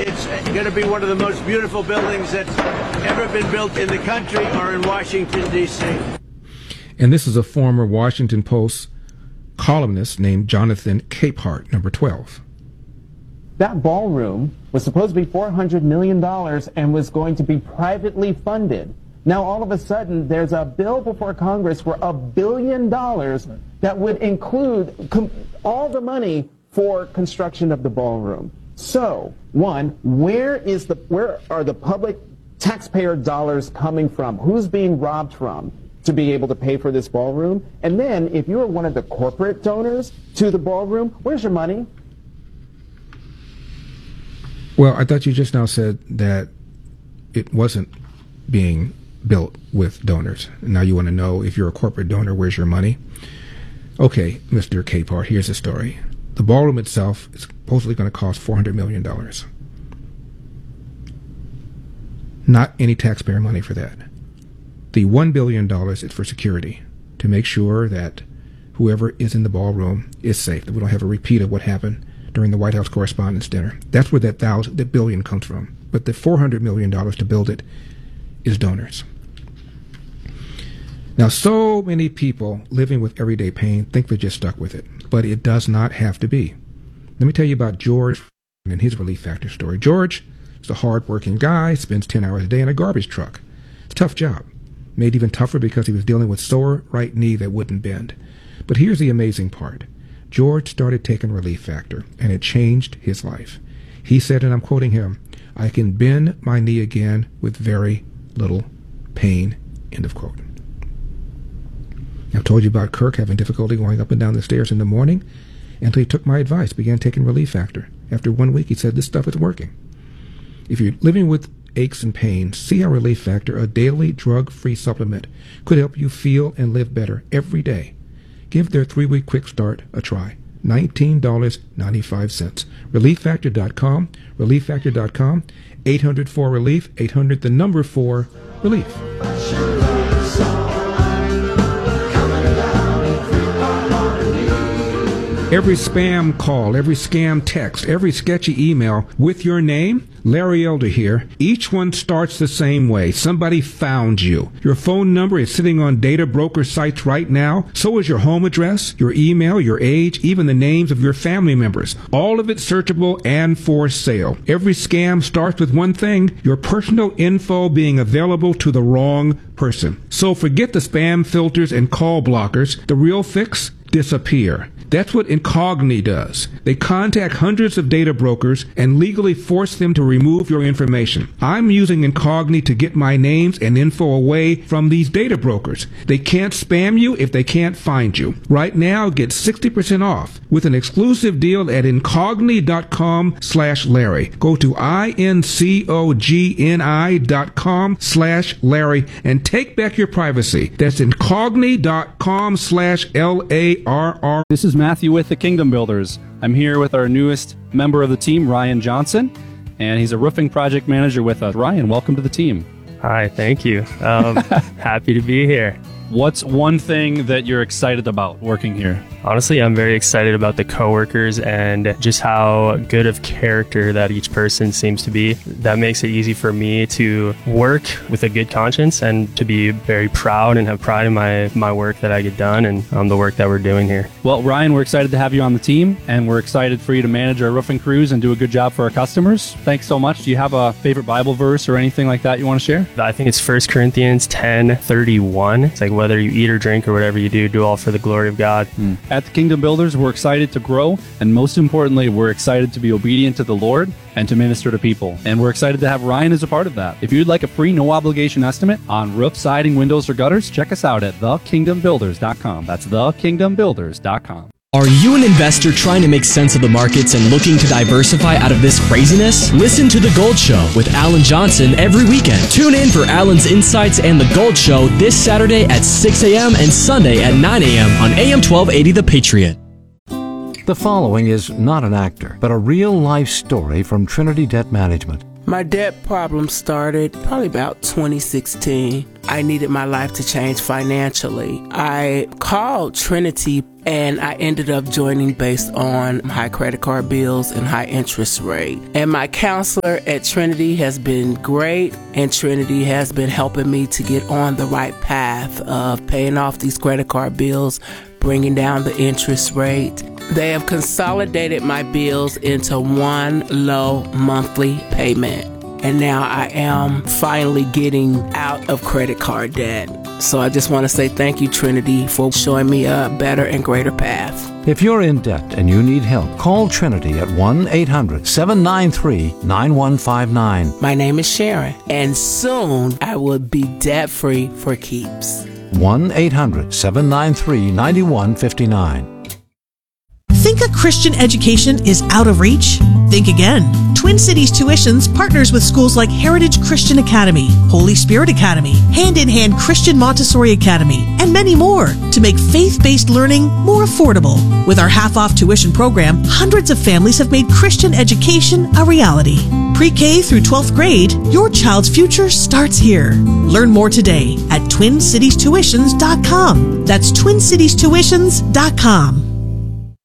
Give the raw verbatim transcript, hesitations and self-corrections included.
it's going to be one of the most beautiful buildings that's ever been built in the country or in Washington, D C And this is a former Washington Post columnist named Jonathan Capehart, number twelve. That ballroom was supposed to be four hundred million dollars and was going to be privately funded. Now, all of a sudden, there's a bill before Congress for a billion dollars that would include com- all the money for construction of the ballroom. So, one, where is the where are the public taxpayer dollars coming from? Who's being robbed from to be able to pay for this ballroom? And then, if you're one of the corporate donors to the ballroom, where's your money? Well, I thought you just now said that it wasn't being built with donors. Now you want to know, if you're a corporate donor, where's your money? Okay, Mister Capehart, here's the story. The ballroom itself is supposedly going to cost four hundred million dollars. Not any taxpayer money for that. The one billion dollars is for security, to make sure that whoever is in the ballroom is safe, that we don't have a repeat of what happened during the White House Correspondents' Dinner. That's where that thousand, that billion comes from. But the four hundred million dollars to build it is donors. Now, so many people living with everyday pain think they're just stuck with it, but it does not have to be. Let me tell you about George and his Relief Factor story. George is a hard-working guy, spends ten hours a day in a garbage truck. It's a tough job, made even tougher because he was dealing with sore right knee that wouldn't bend. But here's the amazing part. George started taking Relief Factor, and it changed his life. He said, and I'm quoting him, "I can bend my knee again with very little pain," end of quote. I've told you about Kirk having difficulty going up and down the stairs in the morning until he took my advice, began taking Relief Factor. After one week, he said, this stuff is working. If you're living with aches and pains, see how Relief Factor, a daily drug-free supplement, could help you feel and live better every day. Give their three-week quick start a try. nineteen dollars and ninety-five cents. relief factor dot com, relief factor dot com, eight hundred four relief, eight hundred the number four relief. Every spam call, every scam text, every sketchy email with your name, Larry Elder here, each one starts the same way. Somebody found you. Your phone number is sitting on data broker sites right now. So is your home address, your email, your age, even the names of your family members. All of it searchable and for sale. Every scam starts with one thing, your personal info being available to the wrong person. So forget the spam filters and call blockers. The real fix? Disappear. That's what Incogni does. They contact hundreds of data brokers and legally force them to remove your information. I'm using Incogni to get my names and info away from these data brokers. They can't spam you if they can't find you. Right now, get sixty percent off with an exclusive deal at incogni dot com slash Larry. Go to I-N-C-O-G-N-I dot com slash Larry and take back your privacy. That's incogni dot com slash L A R R. This is Matthew with the Kingdom Builders. I'm here with our newest member of the team, Ryan Johnson, and he's a roofing project manager with us. Ryan, welcome to the team. Hi, thank you. Um, happy to be here. What's one thing that you're excited about working here? Honestly, I'm very excited about the coworkers and just how good of character that each person seems to be. That makes it easy for me to work with a good conscience and to be very proud and have pride in my, my work that I get done and um, the work that we're doing here. Well, Ryan, we're excited to have you on the team, and we're excited for you to manage our roofing crews and do a good job for our customers. Thanks so much. Do you have a favorite Bible verse or anything like that you want to share? I think it's First Corinthians ten thirty-one. It's like, whether you eat or drink or whatever you do, do all for the glory of God. Hmm. At the Kingdom Builders, we're excited to grow, and most importantly, we're excited to be obedient to the Lord and to minister to people. And we're excited to have Ryan as a part of that. If you'd like a free, no obligation estimate on roof, siding, windows, or gutters, check us out at the kingdom builders dot com. That's the kingdom builders dot com. Are you an investor trying to make sense of the markets and looking to diversify out of this craziness? Listen to The Gold Show with Alan Johnson every weekend. Tune in for Alan's insights and The Gold Show this Saturday at six a.m. and Sunday at nine a.m. on A M twelve eighty The Patriot. The following is not an actor, but a real-life story from Trinity Debt Management. My debt problem started probably about twenty sixteen. I needed my life to change financially. I called Trinity and I ended up joining based on high credit card bills and high interest rate. And my counselor at Trinity has been great, and Trinity has been helping me to get on the right path of paying off these credit card bills, bringing down the interest rate. They have consolidated my bills into one low monthly payment. And now I am finally getting out of credit card debt. So I just want to say thank you, Trinity, for showing me a better and greater path. If you're in debt and you need help, call Trinity at one eight hundred seven nine three nine one five nine. My name is Sharon, and soon I will be debt-free for keeps. one eight hundred seven nine three nine one five nine. Think a Christian education is out of reach? Think again. Twin Cities Tuitions partners with schools like Heritage Christian Academy, Holy Spirit Academy, Hand in Hand Christian Montessori Academy, and many more to make faith-based learning more affordable. With our half-off tuition program, hundreds of families have made Christian education a reality. Pre-K through twelfth grade, your child's future starts here. Learn more today at twin cities tuitions dot com. That's twin cities tuitions dot com.